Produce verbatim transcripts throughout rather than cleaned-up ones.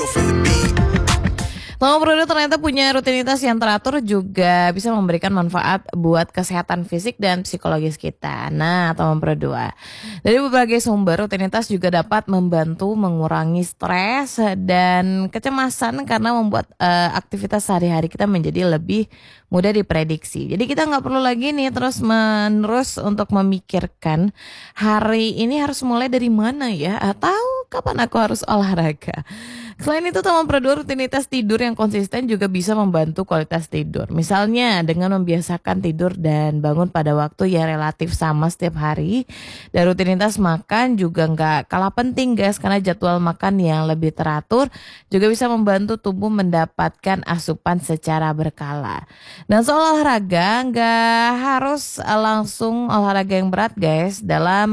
Lama Produk ternyata punya rutinitas yang teratur juga bisa memberikan manfaat buat kesehatan fisik dan psikologis kita. Nah, Lama Produk, dari berbagai sumber, rutinitas juga dapat membantu mengurangi stres dan kecemasan karena membuat eh, aktivitas sehari-hari kita menjadi lebih mudah diprediksi. Jadi kita nggak perlu lagi nih terus-menerus untuk memikirkan hari ini harus mulai dari mana ya, atau kapan aku harus olahraga. Selain itu, Lama Produk rutinitas tidur yang konsisten juga bisa membantu kualitas tidur. Misalnya dengan membiasakan tidur dan bangun pada waktu yang relatif sama setiap hari. Dan rutinitas makan juga nggak kalah penting guys, karena jadwal makan yang lebih teratur juga bisa membantu tubuh mendapatkan asupan secara berkala. Dan soal olahraga, nggak harus langsung olahraga yang berat guys. Dalam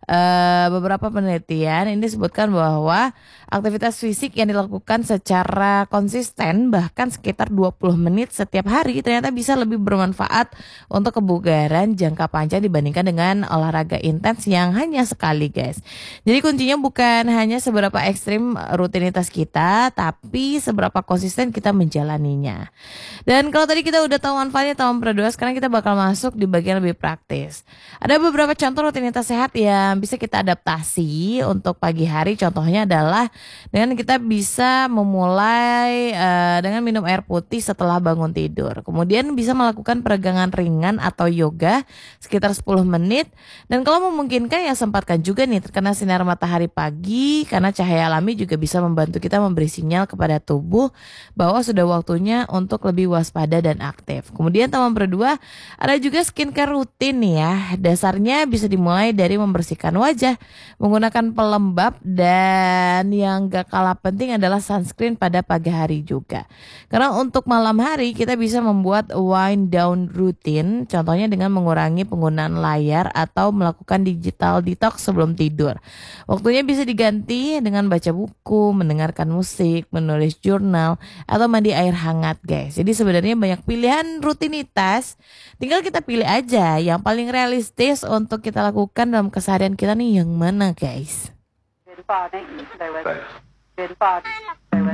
uh, beberapa penelitian ini disebutkan bahwa aktivitas fisik yang dilakukan secara konsisten bahkan sekitar dua puluh menit setiap hari ternyata bisa lebih bermanfaat untuk kebugaran jangka panjang dibandingkan dengan olahraga intens yang hanya sekali guys. Jadi kuncinya bukan hanya seberapa ekstrim rutinitas kita, tapi seberapa konsisten kita menjalaninya. Dan kalau tadi kita udah tahu manfaatnya Lama Produk, sekarang kita bakal masuk di bagian lebih praktis. Ada beberapa contoh rutinitas sehat yang bisa kita adaptasi untuk pagi hari. Contohnya adalah dengan kita bisa memulai uh, dengan minum air putih setelah bangun tidur. Kemudian bisa melakukan peregangan ringan atau yoga sekitar sepuluh menit. Dan kalau memungkinkan ya sempatkan juga nih terkena sinar matahari pagi, karena cahaya alami juga bisa membantu kita memberi sinyal kepada tubuh bahwa sudah waktunya untuk lebih waspada dan aktif. Kemudian Lama Produk, ada juga skincare rutin nih ya. Dasarnya bisa dimulai dari membersihkan wajah, menggunakan pelembab, dan yang gak kalah penting adalah sunscreen pada pagi hari juga. Karena untuk malam hari kita bisa membuat wind down routine, contohnya dengan mengurangi penggunaan layar atau melakukan digital detox sebelum tidur. Waktunya bisa diganti dengan baca buku, mendengarkan musik, menulis jurnal, atau mandi air hangat guys. Jadi sebenarnya banyak pilihan rutinitas, tinggal kita pilih aja yang paling realistis untuk kita lakukan dalam keseharian kita nih yang mana guys. Good father, they were good father.